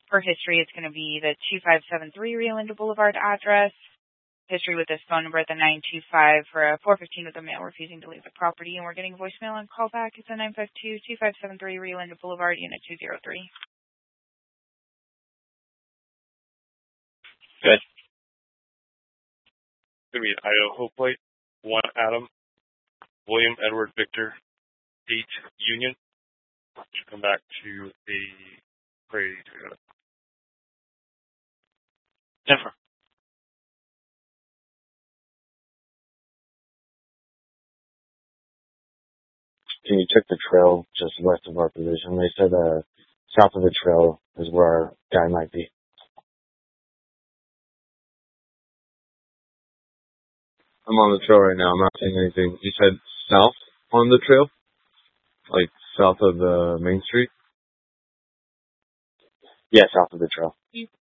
For history, it's going to be the 2573 Rio Linda Boulevard address. History with this phone number at the 925 for a 415 with a male refusing to leave the property, and we're getting a voicemail and call back. It's a 952-2573 Rio Linda Boulevard, Unit 203. Good. It's going to be an Idaho plate, 1 Adam, William Edward Victor, 8 Union. Should come back to a Prairie Toyota. Jennifer. Can you check the trail just west of our position? They said south of the trail is where our guy might be. I'm on the trail right now. I'm not seeing anything. You said south on the trail? Like south of the main street? Yeah, south of the trail.